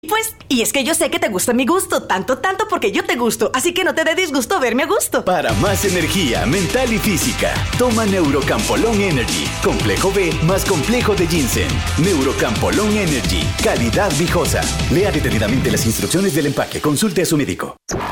Pues, y es que yo sé que te gusta mi gusto, tanto porque yo te gusto, así que no te dé disgusto verme a gusto. Para más energía mental y física, toma Neurocampolón Energy, complejo B más complejo de ginseng. Neurocampolón Energy, calidad viejosa. Lea detenidamente las instrucciones del empaque, consulte a su médico.